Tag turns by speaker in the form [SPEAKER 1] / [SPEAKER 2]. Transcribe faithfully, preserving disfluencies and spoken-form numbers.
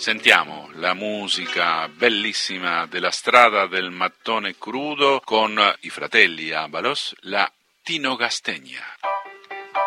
[SPEAKER 1] Sentiamo la musica bellissima della strada del mattone crudo con i fratelli Abalos, la Tinogastegna.